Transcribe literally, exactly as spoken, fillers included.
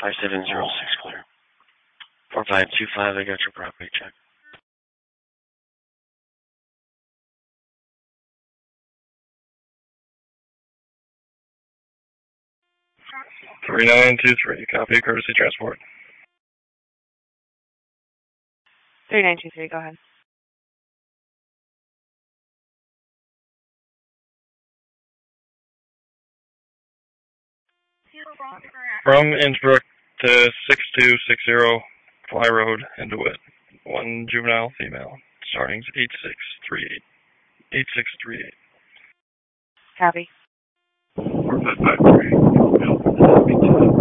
five seven zero six clear. four five two five, I got your property check. three nine two three, copy, courtesy transport. three nine two three, go ahead. From Innsbruck to six two six zero Fly Road in DeWitt. One juvenile female. Startings eight six three eight. eight six three eight. Copy. four five five three.